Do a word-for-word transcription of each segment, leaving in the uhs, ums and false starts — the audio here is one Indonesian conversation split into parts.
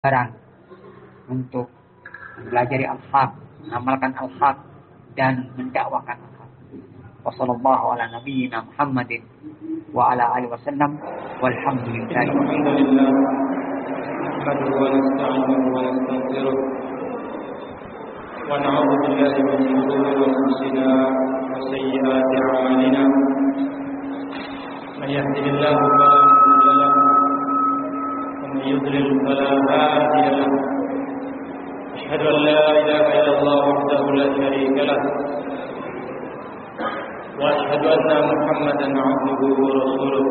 barang untuk mempelajari al-haq, mengamalkan al-haq dan mendakwakan al-haq. Wassallallahu ala nabiyyina Muhammadin wa ala alihi wasallam walhamdulillahi alhamdulillah nahmaduhu wa nasta'inuhu wa nastaghfiruh wa na'udzu billahi min shururi anfusina wa sayyiati a'malina man yahdihillahu fala mudilla lahu wa man yudlil fala hadiya lahu ashhadu an la ilaha illallah wahdahu la sharika lahu wa ashhadu anna Muhammadan 'abduhu wa rasuluh.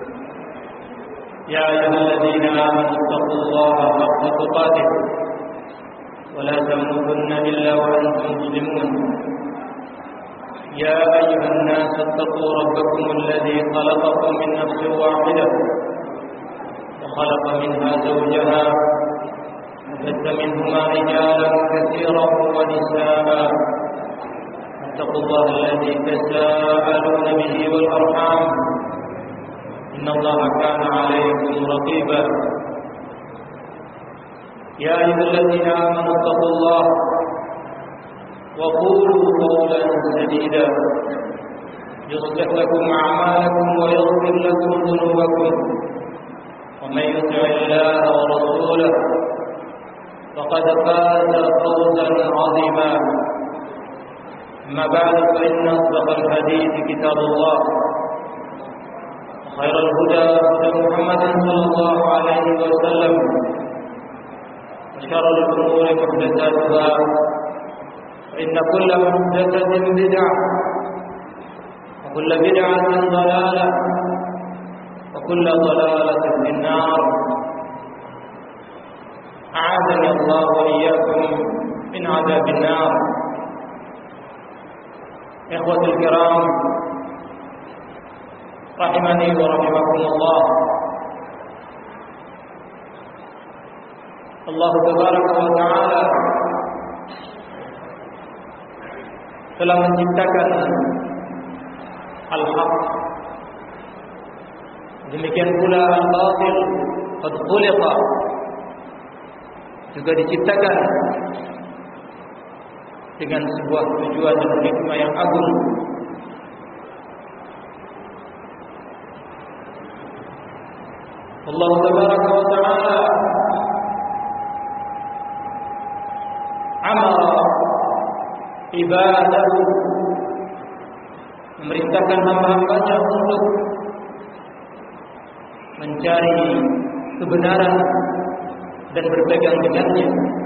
يا أيها الذين آمنوا اتقوا الله حق تقاته ولا تموتن إلا وأنتم مسلمون. يا أيها الناس اتقوا ربكم الذي خلقكم من نفس واحدة وخلق منها زوجها وبث منهما رجالا كثيرا ونساء. اتقوا الله الذي تساءلون به والأرحام إن الله كان عليكم رقيبا. يا أيها الذين آمنوا اتقوا الله وقولوا قولا سديدا يصلح لكم أعمالكم ويغفر لكم ذنوبكم ومن يطع الله ورسوله فقد فاز فوزا عظيما. أما بعد فإن أصدق الحديث كتاب الله خير الهدى هدى محمد صلى الله عليه وسلم وشر الأمور محدثاتها فإن كل محدثة بدعة وكل بدعة ضلالة وكل ضلالة في النار. أعاذني الله وإياكم من عذاب النار. إخوة الكرام rahimani wa rahimakumullah. Allah tabaraka wa ta'ala telah menciptakan al-haq, demikian pula al-batil qad khuliqa, juga diciptakan dengan sebuah tujuan dan hikmah yang agung. Allah tabaraka wa ta'ala amara ibadahu, memerintahkan hamba-hambanya untuk mencari kebenaran dan berpegang dengannya,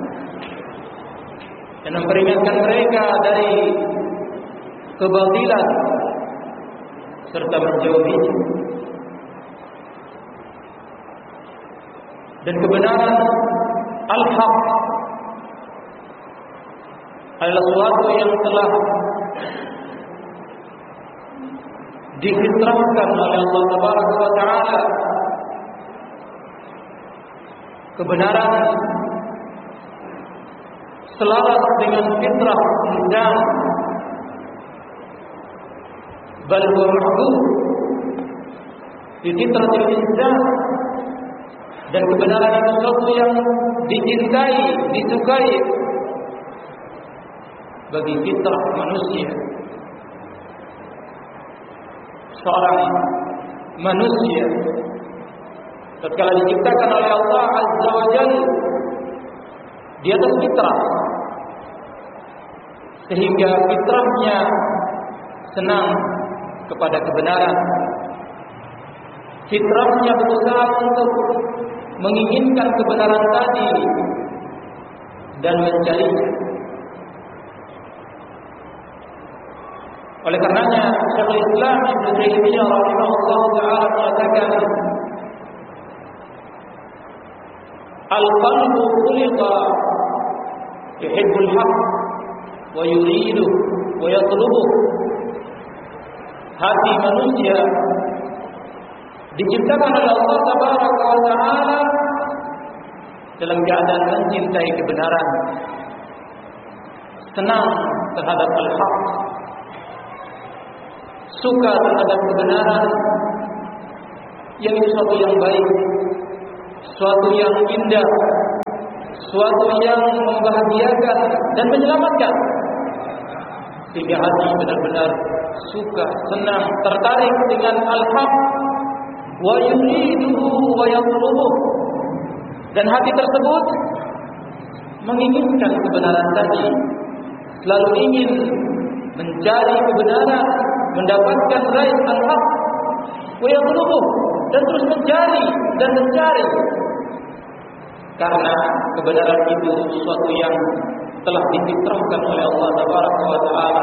dan memperingatkan mereka dari kebatilan serta menjauhinya. Dan kebenaran al-haq adalah sesuatu yang telah difitrahkan oleh Allah Tabaraka wa Ta'ala. Kebenaran selaras dengan fitrah insan, bal huwa mahdud fi fitratil insan. Dan kebenaran itu sesuatu yang dicintai, disukai bagi fitrah manusia. Seorang manusia tatkala diciptakan oleh Allah Azza wa Jalla di atas fitrah, sehingga fitrahnya senang kepada kebenaran. Fitrahnya berusaha untuk menginginkan kebenaran tadi dan mencarinya. Oleh karenanya Syekhul Islam Ibnu Taimiyah rahimahullah taala mengatakan, al-qalbu khuliqa yuhibbul haqq wa yuridu wa yatlubu. Hati manusia diciptakan oleh Allah Tabaraka wa Ta'ala dalam keadaan mencintai kebenaran, senang terhadap al-haq, suka terhadap kebenaran, yang sesuatu yang baik, sesuatu yang indah, suatu yang membahagiakan dan menyelamatkan, sehingga hati benar-benar suka, senang, tertarik dengan al-haq, wa yuriduhu wa yatlubuh, dan hati tersebut menginginkan kebenaran tadi, selalu ingin mencari kebenaran, mendapatkan raih al-haq, wa yatlubuh, dan terus mencari dan mencari, karena kebenaran itu sesuatu yang telah difitrahkan oleh Allah Tabaraka wa Ta'ala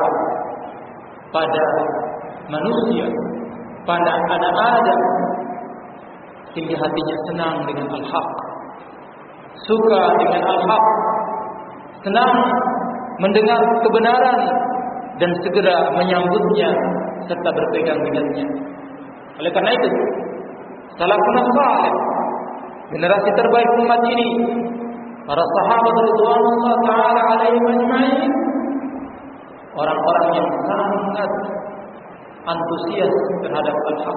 pada manusia, pada anak Adam, sehingga hatinya senang dengan al-haq, suka dengan al-haq, senang mendengar kebenaran dan segera menyambutnya serta berpegang dengannya. Oleh karena itu, salafun salih, generasi terbaik umat ini, para sahabat radhiyallahu taala alaihim ajma'in, orang-orang yang sangat antusias terhadap al-haq,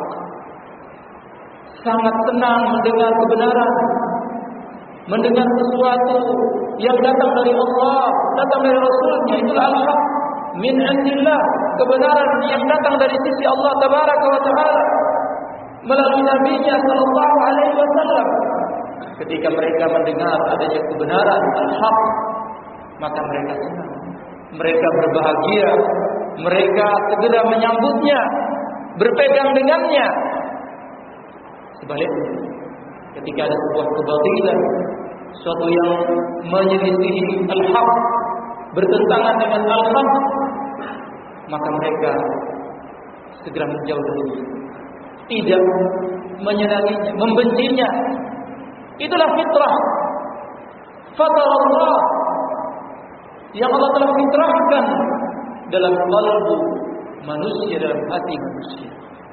sangat senang mendengar kebenaran, mendengar sesuatu yang datang dari Allah, datang dari Rasulnya. Itulah al-haq min indillah, kebenaran yang datang dari sisi Allah Tabaraka wa Ta'ala melalui Nabi-Nya sallallahu alaihi wasallam. Ketika mereka mendengar adanya kebenaran al-haq, maka mereka senang, mereka berbahagia, mereka segera menyambutnya, berpegang dengannya. Sebaliknya, ketika ada sebuah kebatilan, suatu yang menyelisihi al-haq, bertentangan dengan al-haq, maka mereka segera menjauh darinya, tidak menyenanginya, membencinya. Itulah fitrah, fitrah Allah yang Allah telah fitrahkan dalam qalbu manusia, dalam hati manusia.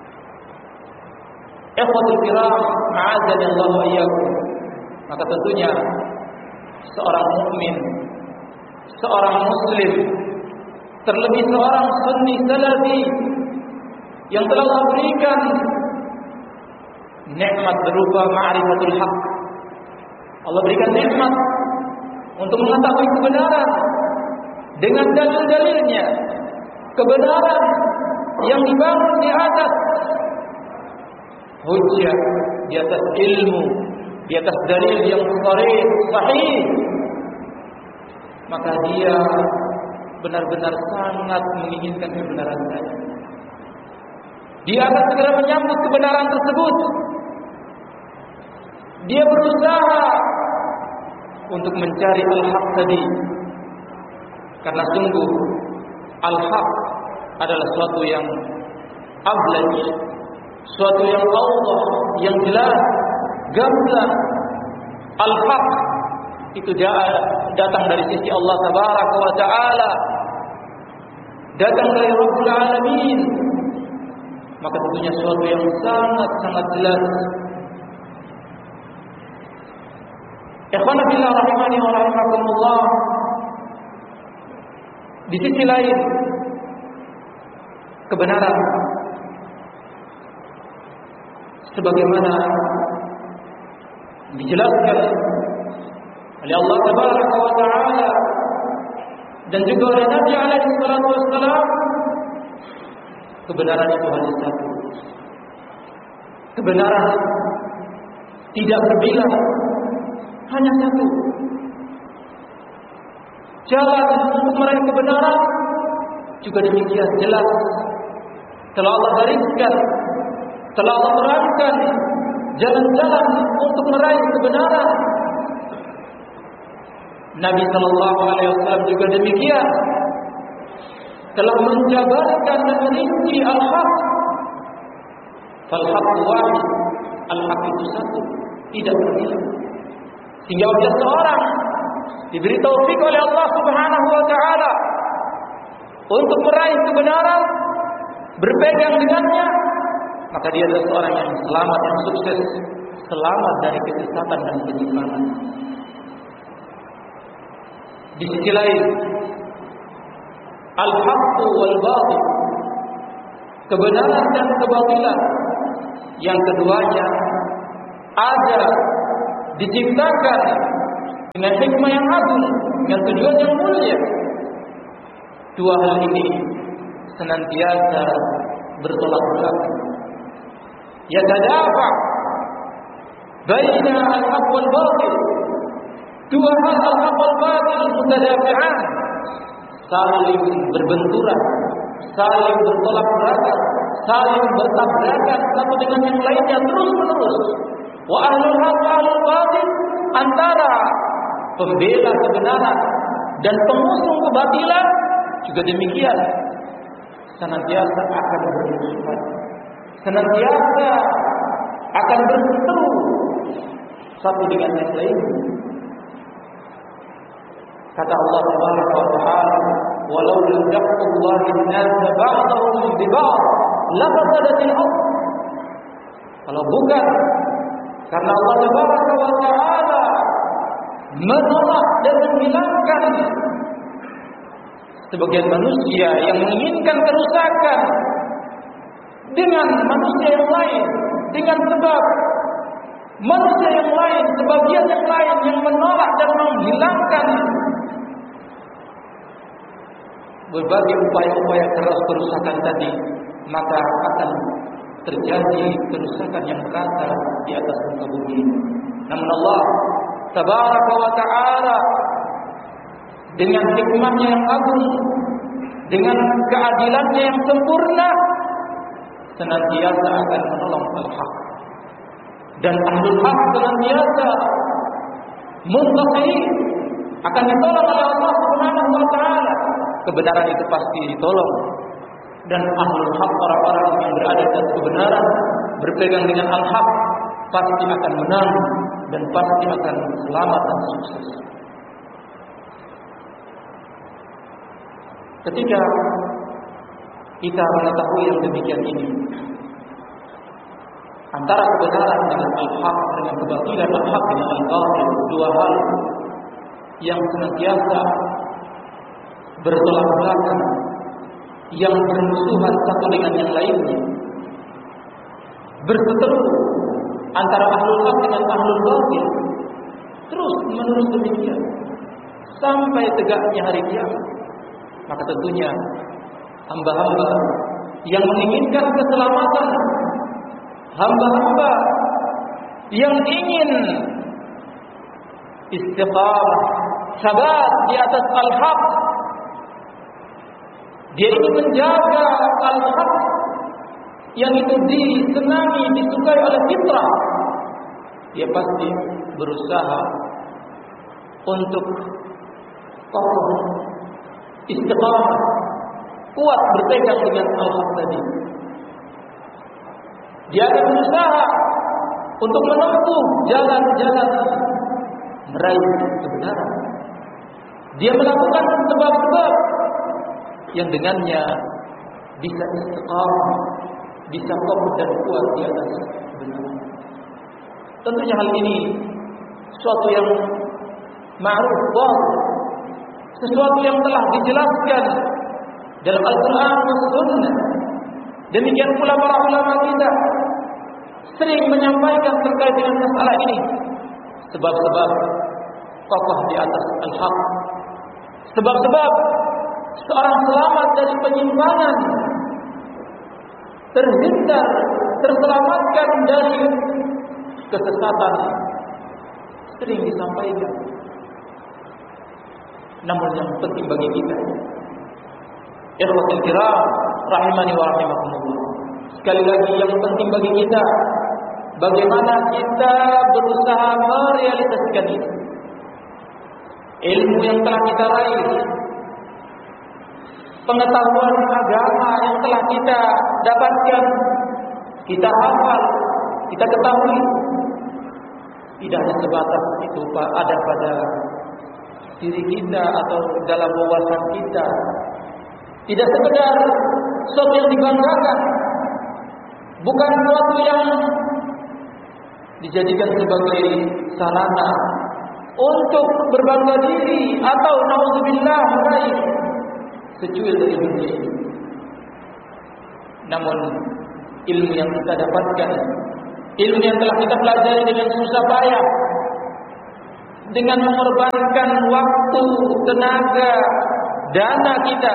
Ikhwatul kiram, a'adzani Allah wa iyyakum. Maka tentunya seorang mukmin, seorang muslim, terlebih seorang sunni salafi yang telah Allah berikan nikmat berupa ma'rifatul haq. Allah berikan nikmat untuk mengetahui kebenaran dengan dalil-dalilnya, kebenaran yang dibangun di atas hujjah, di atas ilmu, di atas dalil yang sahih, sahih. Maka dia benar-benar sangat menginginkan kebenaran tadi. Dia akan segera menyambut kebenaran tersebut. Dia berusaha untuk mencari al-haq tadi, karena sungguh al-haq adalah suatu yang ablaj, suatu yang Allah, yang jelas, gamblang. Al-haq itu datang dari sisi Allah Tabaraka wa Ta'ala, datang dari Rabbul Alamin. Maka tentunya suatu yang sangat-sangat jelas. Ikhwana fillah rahimani wa rahimakumullah. Di sisi lain, kebenaran sebagaimana dijelaskan oleh Allah Tabaraka wa Ta'ala dan juga oleh Nabi alaihi salatu wassalam, kebenaran itu hanya satu. Kebenaran tidak berbilang, hanya satu. Jalan untuk meraih kebenaran juga demikian jelas, telah Allah gariskan, telah Allah terangkan jalan-jalan untuk meraih kebenaran. Nabi sallallahu alaihi wasallam juga demikian, telah menjabarkan dan merinci al-haq. Fal-haq wahid, al-haq itu satu, tidak berbilang. Sehingga apabila seorang diberi taufik oleh Allah Subhanahu wa Ta'ala untuk meraih kebenaran, berpegang dengannya, maka dia adalah seorang yang selamat, yang sukses, selamat dari kesesatan dan penyimpangan. Di sisi lain, al-haqqu wal batil, kebenaran dan kebatilan, yang keduanya ada, diciptakan dengan hikmah yang agung, dengan tujuan yang mulia. Dua hal ini senantiasa bertolak belakang. Yatadafa baina al-haq wal batil. Dua hal al-haq wal batil mutadafi'an, saling berbenturan, saling bertolak belakang, saling bertabrakan satu dengan yang lainnya terus menerus. Wa ahlul haq wa ahlul batil, antara pembela kebenaran dan pengusung kebatilan juga demikian, senantiasa akan bermusuhan, senantiasa akan berseteru satu dengan yang lain. Kata Allah Subhanahu wa taala, "Walau lam yaqullahu an-nas ba'dahum bi ba'd, lafasadatil ardh." Kalau bukan karena Allah Subhanahu wa taala menolak dan menghilangkan sebagian manusia yang menginginkan kerusakan dengan manusia yang lain, dengan sebab manusia yang lain, sebagian yang lain yang menolak dan menghilangkan berbagai upaya-upaya keras kerusakan tadi, maka akan terjadi kerusakan yang merata di atas muka bumi. Namun Allah Tabaraka wa ta'ala dengan hikmahnya yang agung, dengan keadilannya yang sempurna, senantiasa akan menolong al-haq. Dan ahlul haq senantiasa muntasir, akan ditolong oleh Allah Subhanahu wa ta'ala. Kebenaran itu pasti ditolong. Dan ahlul haq, orang-orang yang berada di atas kebenaran, berpegang dengan al-haq, pasti akan menang dan pasti akan selamat dan sukses. Ketika kita mengetahui yang demikian ini, antara kebenaran dengan al-haq, dengan kebatilan al-haq dengan al-batil, dua hal yang senantiasa bertolak belakang, yang bermusuhan satu dengan yang lainnya, berseteru antara ahlul haq dengan ahlul batil, terus menerus demikian sampai tegaknya hari kiamat. Maka tentunya hamba-hamba yang menginginkan keselamatan, hamba-hamba yang ingin istiqamah, sabat di atas al-haq, dia ingin menjaga al-haq yang itu disenangi, disukai oleh fitrah, dia pasti berusaha untuk kokoh, istiqamah, kuat berpegang dengan al-haq tadi. Dia akan berusaha untuk menempuh jalan-jalan meraih kebenaran. Dia melakukan sebab-sebab yang dengannya bisa istiqamah, bisa kokoh dan kuat di atas kebenaran. Tentunya hal ini suatu yang ma'ruf, sesuatu yang telah dijelaskan dalam Al-Quran dan Sunnah. Demikian pula para ulama kita sering menyampaikan terkait dengan masalah ini, sebab-sebab kokoh di atas al-haq, sebab-sebab seorang selamat dari penyimpangan, terhindar, terselamatkan dari kesesatan, sering disampaikan. Namun yang penting bagi kita, ikhwatul kiram, rahimani wa rahimakumullah, sekali lagi yang penting bagi kita, bagaimana kita berusaha merealisasikan itu. Ilmu yang telah kita raih, pengetahuan agama yang telah kita dapatkan, kita hafal, kita ketahui, tidak hanya sebatas itu Pak, ada pada diri kita atau dalam wawasan kita, tidak sekedar sesuatu yang dibanggakan, bukan sesuatu yang dijadikan sebagai sarana untuk berbangga diri atau naudzubillah meraih secuil dari dunia ini. Namun ilmu yang kita dapatkan, ilmu yang telah kita pelajari dengan susah payah, dengan mengorbankan waktu, tenaga, dana kita.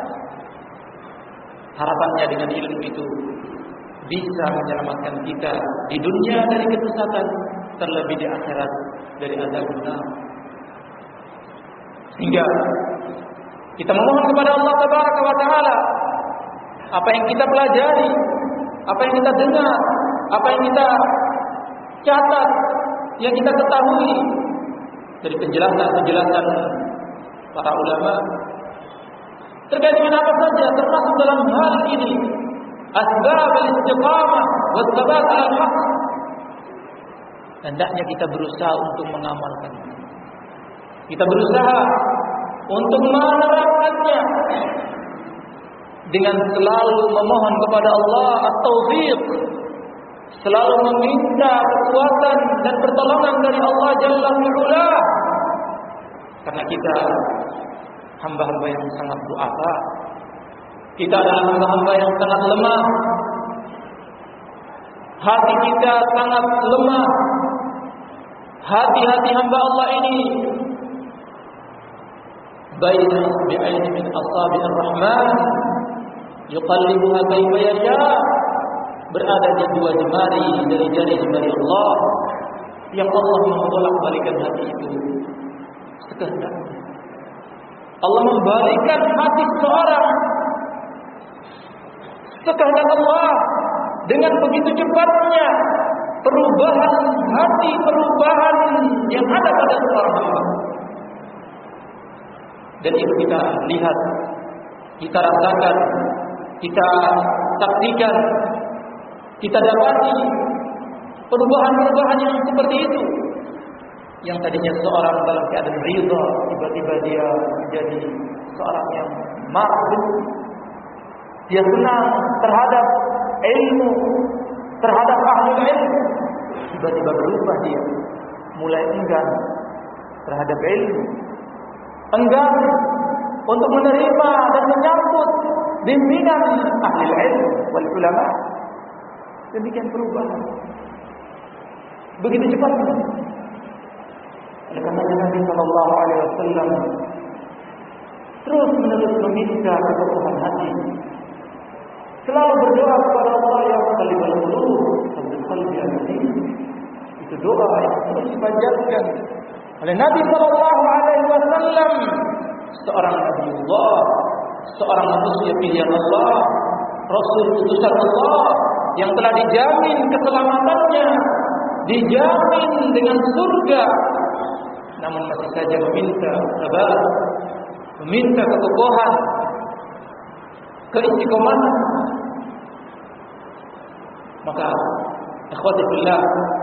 Harapannya dengan ilmu itu bisa menyelamatkan kita di dunia dari kesesatan, terlebih di akhirat dari azab neraka. Sehingga kita memohon kepada Allah Tabaraka wa Ta'ala, apa yang kita pelajari, apa yang kita dengar, apa yang kita catat, yang kita ketahui dari penjelasan-penjelasan para ulama terkait dengan apa saja, termasuk dalam hal ini asbab al-istiqamah wa tsabat al-haq, hendaknya kita berusaha untuk mengamalkan, kita berusaha untuk menerapkannya dengan selalu memohon kepada Allah at-taufiq, selalu meminta kekuatan dan pertolongan dari Allah Jalla wa'ala, karena kita hamba-hamba yang sangat du'afa, kita adalah hamba-hamba yang sangat lemah, hati kita sangat lemah. Hati-hati hamba Allah ini baina isbi'aini min asabi'ir rahman yuqallibuha kaifa yasha, berada di dua jemari dari jari-jemari Allah yang Allah membolak-balikan hati itu sekehendaknya. Allah membalikkan hati seorang sekehendak Allah dengan begitu cepatnya perubahan hati, perubahan yang ada pada seorang hamba. Dan itu kita lihat, kita rasakan, kita saksikan, kita dapati perubahan-perubahan yang seperti itu. Yang tadinya seorang dalam keadaan ridha, tiba-tiba dia menjadi seorang yang marah, dia senang terhadap ilmu, terhadap ahli ilmu. Tiba-tiba berubah dia, mulai enggan terhadap ilmu, enggan untuk menerima dan menyambut bimbingan ahli ilmu wal ulama. Demikian perubahan begitu cepatnya. Oleh karena Nabi Sallallahu Alaihi Wasallam terus menerus meminta keteguhan hati, selalu berdoa kepada Allah, ya Muqallibal Qulub, tsabbit qalbi ala dinik. Itu doa yang terus dipanjatkan oleh Nabi Sallallahu Alaihi Wasallam, seorang Nabiullah, seorang manusia pilihan Allah, Rasul utusan Allah yang telah dijamin keselamatannya, dijamin dengan surga, namun masih saja meminta sabar, meminta kekokohan, keistiqomahan. Maka ikhwati fillah,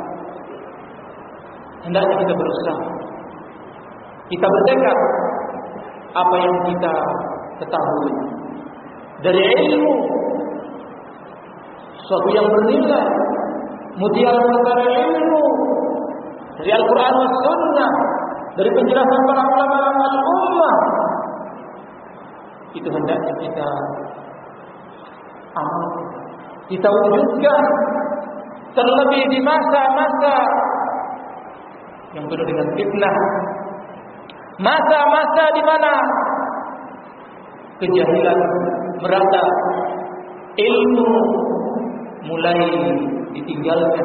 hendaknya kita berusaha, kita bertekad apa yang kita ketahui dari ilmu, sesuatu yang bernilai, mutiara perkara ilmu dari Al-Quran dan Sunnah, dari penjelasan para ulama al-ummah, itu hendaknya kita amal, kita wujudkan, terlebih di masa-masa yang penuh dengan fitnah, masa-masa di mana kejahilan merata, ilmu mulai ditinggalkan,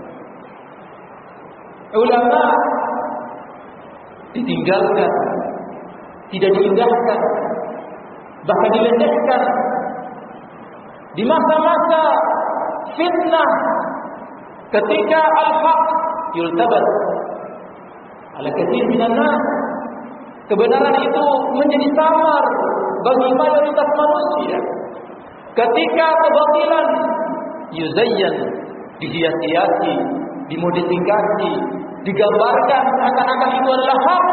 ulama ditinggalkan, tidak diindahkan, bahkan dilecehkan. Di masa-masa fitnah, ketika al-haq yultabat ala katsir minan nas, kebenaran itu menjadi samar bagi mayoritas manusia. Ketika kebatilan yuzayyan, dihias-hiasi, dimodifikasi, digambarkan seakan-akan itu adalah hak,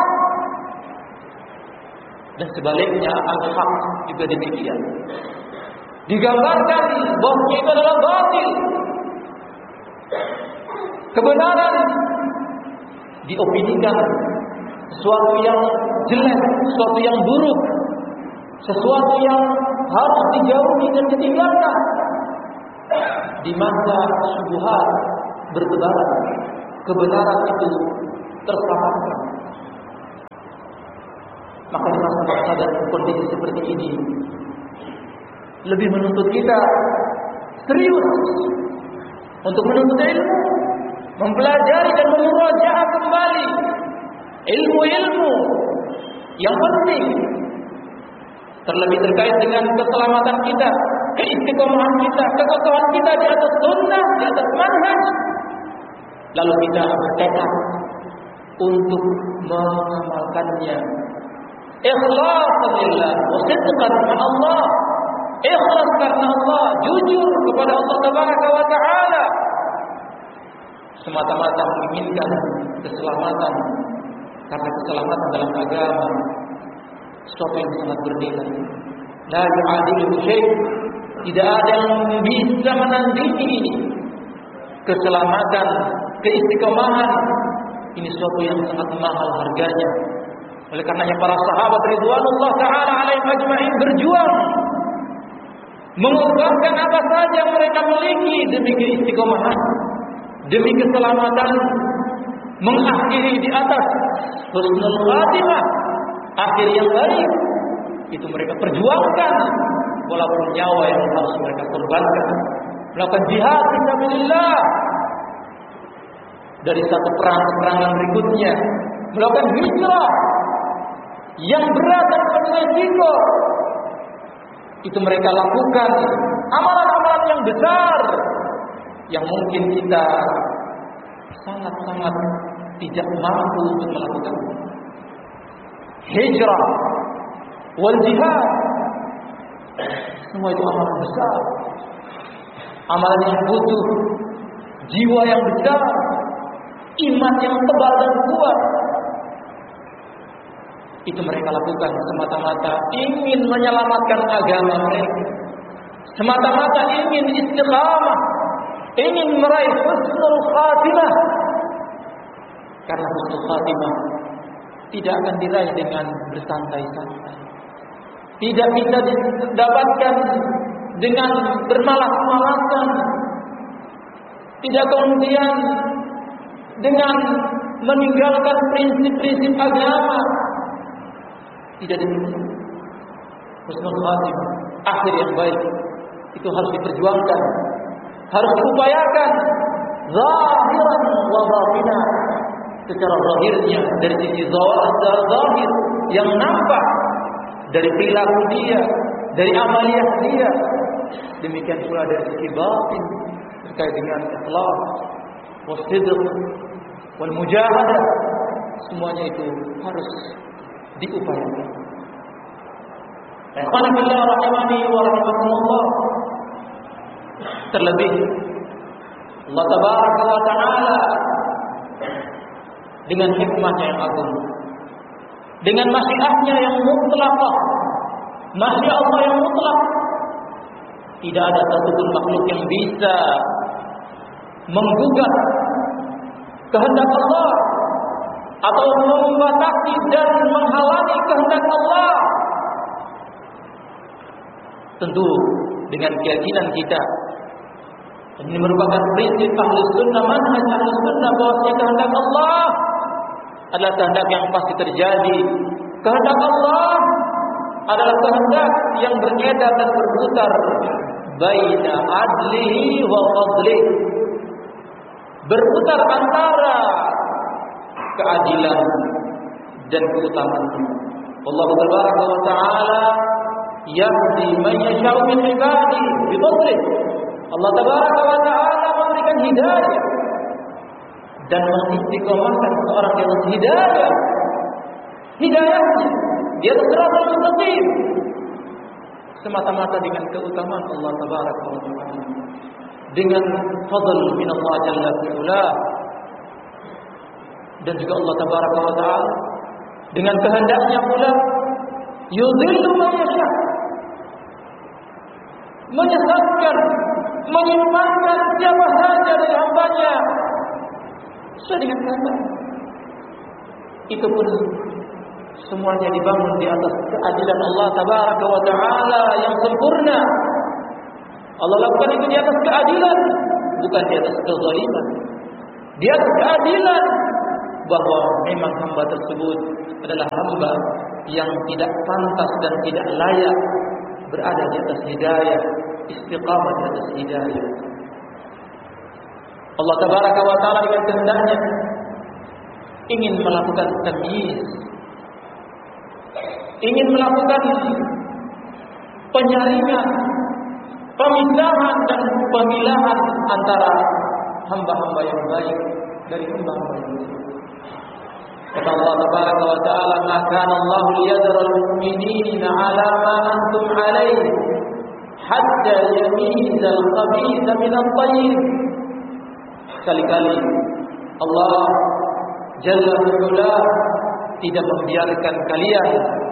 dan sebaliknya al-haq juga demikian, digambarkan bahwa itu adalah batil. Kebenaran diopinikan sesuatu yang jelek, sesuatu yang buruk, sesuatu yang harus dijauhi dan ditinggalkan. Di masa syubhat bertebaran, kebenaran itu tersamarkan, Maka di masa-masa dan kondisi seperti ini lebih menuntut kita serius untuk menuntut ilmu, mempelajari dan memurajaah kembali ilmu-ilmu yang penting, terlebih terkait dengan keselamatan kita, keistiqomahan kita, kekokohan kita di atas sunnah, di atas manhaj. Lalu kita bertekad untuk mengamalkannya. Ikhlas lillah wa sidqan ma Allah. Ikhlas karena Allah, jujur kepada Allah Tabaraka wa Ta'ala, semata-mata menginginkan keselamatan, karena keselamatan dalam agama sesuatu yang sangat bernilai. La yu'adilu syai', tidak ada yang bisa menandingi keselamatan, keistiqomahan. Ini sesuatu yang sangat mahal harganya. Oleh karenanya para sahabat ridwanullah ta'ala alaihim ajma'in berjuang, mengorbankan apa saja yang mereka miliki demi keistiqomahan, demi keselamatan, mengakhiri di atas husnul khatimah, akhir yang baik. Itu mereka perjuangkan, walaupun nyawa yang harus mereka korbankan, melakukan jihad fisabilillah dari satu perang ke perang yang berikutnya, melakukan hijrah yang berat dan penuh risiko. Itu mereka lakukan amalan-amalan yang besar yang mungkin kita sangat-sangat tidak mampu untuk melakukan. Hijrah wal jihad, semua itu amalan besar, amalan yang butuh jiwa yang besar, iman yang tebal dan kuat. Itu mereka lakukan semata-mata ingin menyelamatkan agama mereka, semata-mata ingin istiqamah, ingin meraih husnul khatimah. Karena husnul khatimah tidak akan diraih dengan bersantai-santai, tidak bisa didapatkan dengan bermalas-malasan, tidak kemudian dengan meninggalkan prinsip-prinsip agama. Tidak demikian. Husnul khatimah, akhir yang baik, itu harus diperjuangkan, harus diupayakan zahiran wa batinan, secara zahirnya dari sisi zahir yang nampak dari perilaku dia, dari amaliyah dia, demikian pula dari sisi batin terkait dengan ikhlas, wasidq, wal mujahadah, semuanya itu harus diupayakan. Ikhwan fillah rahimani wa rahimakumullah. Terlebih Allah Tabaraka wa Ta'ala dengan hikmahnya yang agung, dengan masyiatnya yang mutlaqah, masyiat Allah yang mutlak, tidak ada satupun makhluk yang bisa menggugat kehendak Allah atau membatasi dan menghalangi kehendak Allah. Tentu dengan keyakinan kita, ini merupakan prinsip Ahlus Sunnah, manhaj Ahlus Sunnah, bahwasanya kehendak Allah adalah kehendak yang pasti terjadi. Kehendak Allah adalah kehendak yang beredar dan berputar baina adlihi wa fadlihi, berputar antara keadilan dan keutamaan. Allah Tabaraka wa Ta'ala yahdi man yasha'u min ibadihi bi fadlihi. Allah Tabaraka wa Ta'ala memberikan hidayah dan mengistiqomahkan seorang yang hidayah, hidayahnya dia terserah mustaqim semata-mata dengan keutamaan Allah Tabaraka wa Ta'ala, dengan fadl min Allah Jalla fi'ala. Dan juga Allah Tabaraka wa Ta'ala dengan kehendaknya pula yudhillu man yasha, menyesatkan, menyimpangkan siapa saja dari hambanya sesuai dengan kehendak. Itu pun semuanya dibangun di atas keadilan Allah Tabaraka wa Ta'ala yang sempurna. Allah lakukan itu di atas keadilan, bukan di atas kezaliman. Di atas keadilan, bahwa memang hamba tersebut adalah hamba yang tidak pantas dan tidak layak berada di atas hidayah, istiqamah di atas hidayah. Allah Tabaraka wa Ta'ala dengan kehendaknya ingin melakukan tamyiz, ingin melakukan penyaringan, pemisahan dan pemilahan antara hamba-hamba yang baik dari hamba-hamba yang buruk. Kata Allah Tabaraka wa Ta'ala, "Ma kana Allah liyadhara al-mu'minina 'ala ma antum 'alaihi hatta yamiza al-khabitha min at-tayyib." Sekali-kali Allah Jalla wa'ala tidak membiarkan kalian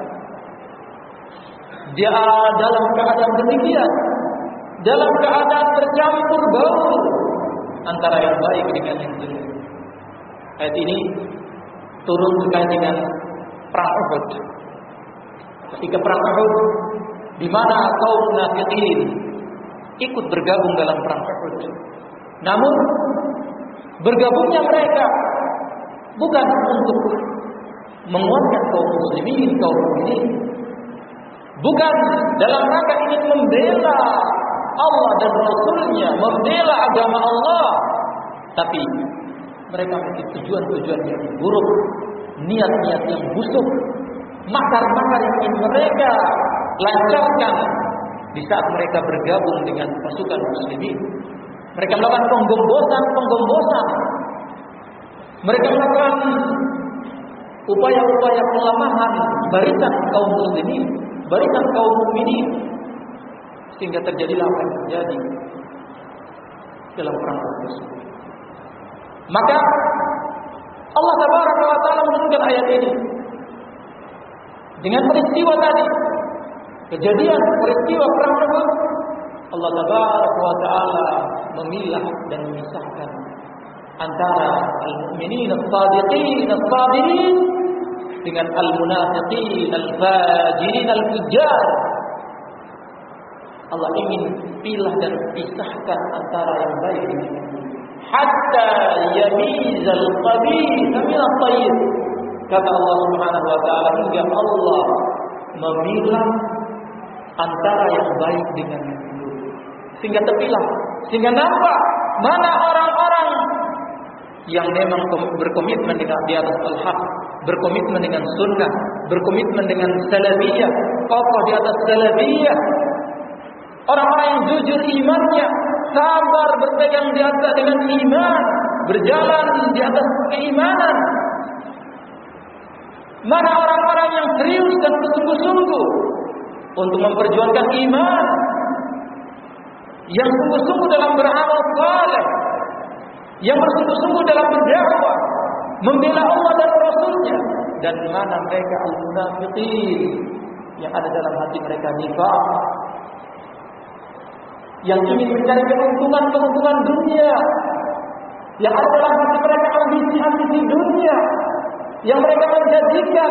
dia dalam keadaan demikian, dalam keadaan tercampur baur antara yang baik dengan yang jelek. Ayat ini turun terkait dengan perang Uhud. Ketika perang Uhud, di mana kaum munafikin ikut bergabung dalam perang Uhud. Namun bergabungnya mereka bukan untuk menguatkan kaum muslimin, kaum mukminin, bukan dalam rangka ingin membela Allah dan Rasulnya, membela agama Allah, tapi mereka memiliki tujuan-tujuan yang buruk, niat-niat yang busuk, makar-makar yang ingin mereka lancarkan di saat mereka bergabung dengan pasukan muslimin. Mereka melakukan penggombosan-penggombosan. Mereka melakukan upaya-upaya pelemahan barisan kaum muslimin, barisan kaum mukminin, sehingga terjadilah apa yang terjadi dalam perang tersebut. Maka Allah Tabaraka wa Ta'ala menurunkan ayat ini dengan peristiwa tadi, kejadian peristiwa perang Uhud. Allah Tabaraka wa Ta'ala memilah dan memisahkan antara al-mu'minin as-sadiqin as-sabirin dengan al-munafiqin al-fajirin al-fujjar. Allah ingin pilah dan pisahkan antara yang baik dengan yang buruk. Hatta yamizal khabitha min at-tayyib. Kata Allah Subhanahu wa Ta'ala, hingga Allah memilah antara yang baik dengan yang buruk, sehingga terpilah, sehingga nampak mana orang-orang yang memang berkomitmen dengan di atas al-haq, berkomitmen dengan sunnah, berkomitmen dengan salafiyah, kokoh di atas salafiyah, orang-orang yang jujur imannya, sabar berpegang di atas dengan iman, berjalan di atas keimanan. Mana orang-orang yang serius dan bersungguh-sungguh untuk memperjuangkan iman, yang sungguh-sungguh dalam beramal saleh, yang bersungguh-sungguh dalam berdakwah, membela Allah dan Rasulnya. Dan mana mereka al-munafiqin, yang ada dalam hati mereka nifaq, yang ingin mencari keuntungan-keuntungan dunia, yang ada dalam hati mereka ambisi-ambisi dunia, yang mereka menjadikan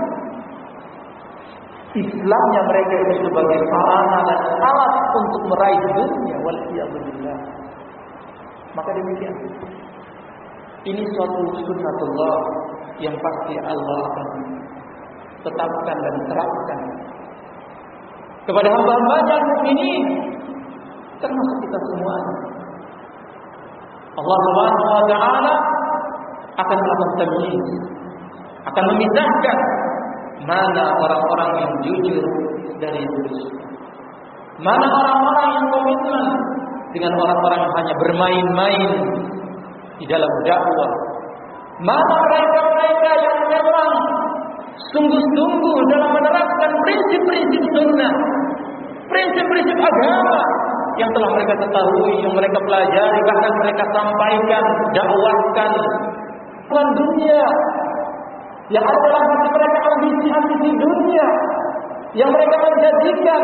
Islamnya mereka itu sebagai sarana dan alat untuk meraih dunia. Waliyadzubillah. Maka demikian, ini suatu sunnatullah yang pasti Allah akan tetapkan dan terapkan kepada hamba-hambanya mukminin, termasuk kita semuanya. Allah Subhanahu wa Ta'ala akan melakukan tamyiz, akan memisahkan mana orang-orang yang jujur dari yang dusta, mana orang-orang yang komitmen dengan orang-orang yang hanya bermain-main di dalam dakwah, mana mereka-mereka yang memang sungguh-sungguh dalam menerapkan prinsip-prinsip sunnah, prinsip-prinsip agama yang telah mereka ketahui, yang mereka pelajari, bahkan mereka sampaikan, dakwahkan. Bukan dunia yang ada dalam hati mereka ambisi-ambisi dunia, yang mereka menjadikan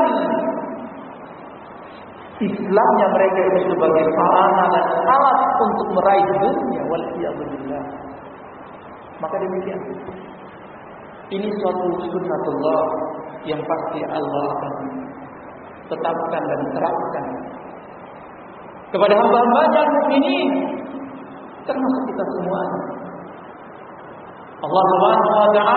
Islamnya mereka itu sebagai sarana dan alat untuk meraih dunia. Waliyadzubillah. Maka demikian, ini suatu sunnatullah yang pasti Allah akan tetapkan dan terapkan kepada hamba-hambanya mukminin, termasuk kita semuanya. Allah Subhanahu wa Ta'ala